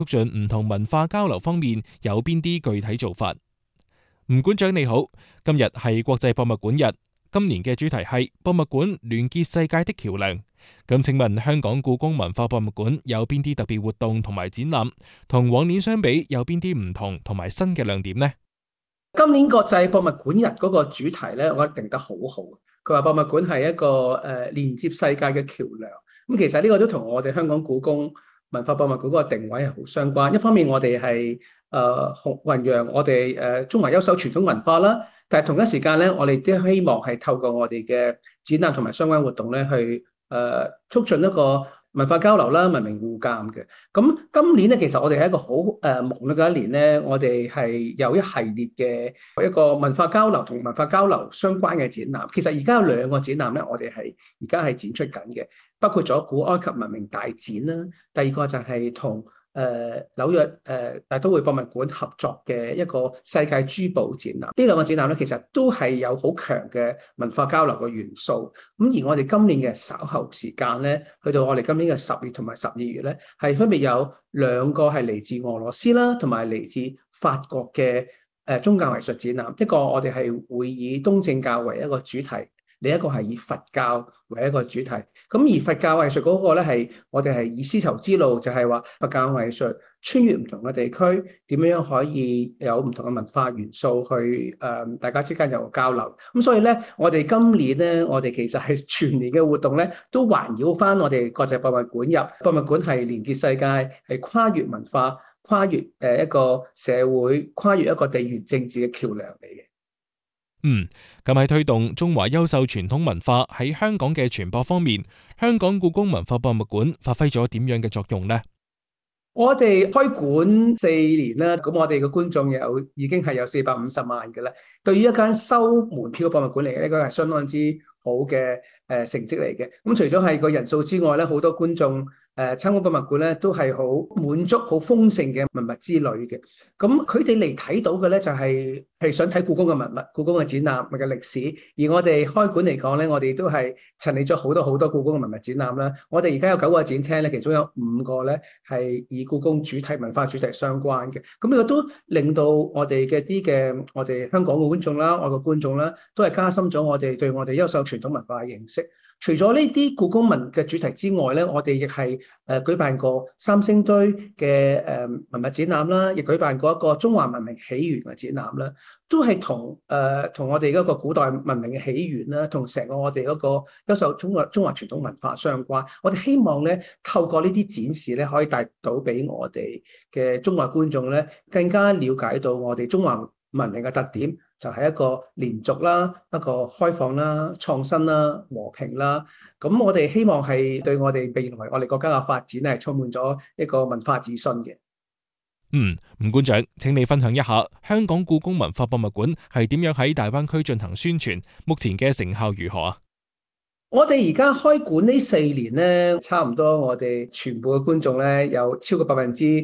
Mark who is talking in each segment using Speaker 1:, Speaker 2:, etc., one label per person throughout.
Speaker 1: 促進唔同文化交流方面有邊啲具體做法？吳館長你好，今日係國際博物館日，今年嘅主題係博物館聯結世界的橋樑。咁請問香港故宮文化博物館有邊啲特別活動同埋展覽，同往年相比有邊啲唔同同埋新嘅亮點呢？
Speaker 2: 今年國際博物館日嗰個主題咧，我覺得定得好好。佢話博物館係一個連接世界嘅橋樑。咁其實呢個都同我哋香港故宮文化博物館嗰個定位係好相關。一方面我哋係弘揚我哋中華優秀傳統文化啦，但係同一時間咧，我哋都希望係透過我哋嘅展覽同埋相關活動咧，去促進一個文化交流啦、文明互鑑嘅。咁今年咧，其實我哋係一個好忙碌嘅一年咧，我哋係有一系列嘅一個文化交流同文化交流相關嘅展覽。其實而家有兩個展覽咧，我哋係而家係展出緊嘅，包括咗古埃及文明大展啦，第二個就係同紐約大都會博物館合作嘅一個世界珠寶展覽。呢兩個展覽咧，其實都係有好強嘅文化交流嘅元素。咁而我哋今年嘅稍後時間咧，去到我哋今年嘅10月同埋12月咧，係分別有兩個係嚟自俄羅斯啦，同埋嚟自法國嘅宗教藝術展覽。一個我哋係會以東正教為一個主題，另一個係以佛教為一個主題。咁而佛教藝術嗰個咧，係我哋係以絲綢之路，就係話佛教藝術穿越唔同嘅地區，點樣可以有唔同嘅文化元素去大家之間有個交流。咁所以咧，我哋今年咧，我哋其實係全年嘅活動咧，都環繞翻我哋國際博物館日。博物館係連結世界，係跨越文化、跨越一個社會、跨越一個地緣政治嘅橋樑嚟嘅。
Speaker 1: 咁喺推動中華優秀傳統文化喺香港嘅傳播方面，香港故宮文化博物館發揮咗點樣嘅作用呢？
Speaker 2: 我哋開館4年啦，咁我哋嘅觀眾已經係有450萬嘅啦。對於一間收門票嘅博物館嚟嘅，呢個係相當之好嘅成績嚟嘅。咁除咗係個人數之外咧，好多觀眾參觀博物館咧都係好滿足、好豐盛嘅文物之旅嘅。咁佢哋嚟睇到嘅咧就係想睇故宮嘅文物、故宮嘅展覽嘅歷史。而我哋開館嚟講咧，我哋都係陳列咗好多故宮嘅文物展覽啦。我哋而家有9個展廳咧，其中有5個咧係以故宮主題、文化主題相關嘅。咁呢個都令到我哋我哋香港嘅觀眾啦、外國觀眾啦，都係加深咗我哋對我哋優秀傳統文化嘅認識。除咗呢啲故宮文嘅主題之外咧，我哋亦係舉辦過三星堆嘅文物展覽啦，亦舉辦過一個中華文明起源嘅展覽啦，都係同我哋嗰個古代文明嘅起源啦，同成個我哋嗰個優秀中華傳統文化相關。我哋希望咧透過呢啲展示咧，可以帶到俾我哋嘅中外觀眾咧，更加了解到我哋中華文明嘅特點。就係一個連續啦，一個開放啦、創新啦、和平啦。咁我哋希望係對我哋未來我哋國家嘅發展係充滿咗一個文化自信嘅。
Speaker 1: 吳館長，請你分享一下香港故宮文化博物館係點樣喺大灣區進行宣傳，目前嘅成效如何啊？
Speaker 2: 我哋而家開館呢4年咧，差唔多我哋全部嘅觀眾咧，有超過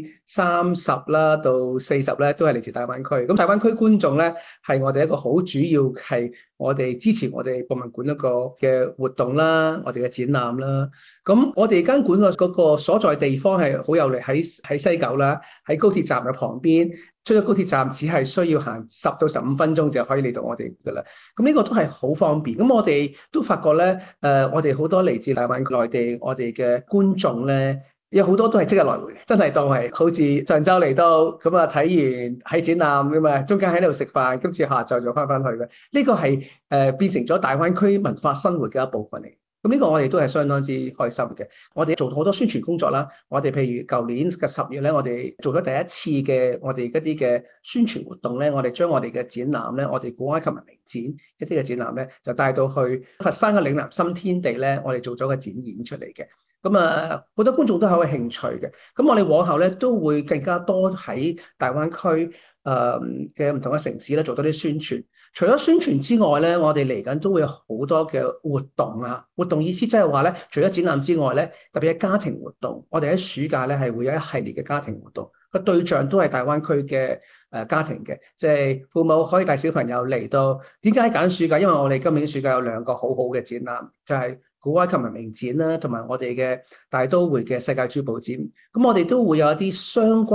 Speaker 2: 30%啦到40%咧，都係嚟自大灣區。咁大灣區觀眾咧，係我哋一個好主要係我哋支持我哋博物館一個嘅活動啦，我哋嘅展覽啦。咁我哋間館嘅嗰個所在地方係好有利，喺西九啦，喺高鐵站嘅旁邊。出咗高鐵站，只係需要行10到15分鐘就可以嚟到我哋噶啦。咁呢個都係好方便。咁我哋都發覺咧，我哋好多嚟自大灣區內地，我哋嘅觀眾咧，有好多都係即日來回，真係當係好似上晝嚟到咁啊，睇完喺展覽咁啊，中間喺度食飯，今次下晝就翻返去嘅。呢個係變成咗大灣區文化生活嘅一部分嚟。咁呢個我哋都係相當之開心嘅。我哋做好多宣傳工作啦。我哋譬如舊年嘅10月咧，我哋做咗第一次嘅我哋一啲嘅宣傳活動咧，我哋將我哋嘅展覽咧，我哋古埃及文明展一啲嘅展覽咧，就帶到去佛山嘅嶺南新天地咧，我哋做咗個展演出嚟嘅。咁啊，好多觀眾都好有興趣嘅。咁我哋往後咧都會更加多喺大灣區嘅唔同嘅城市咧做多啲宣傳。除咗宣傳之外咧，我哋嚟緊都會有好多嘅活動啊！活動意思即係話咧，除咗展覽之外咧，特別係家庭活動，我哋喺暑假咧係會有一系列嘅家庭活動，個對象都係大灣區嘅家庭嘅，即係父母可以帶小朋友嚟到。點解揀暑假？因為我哋今年暑假有2個好好嘅展覽，就係古埃及文明展啦，同埋我哋嘅大都會嘅世界珠寶展。咁我哋都會有一啲相關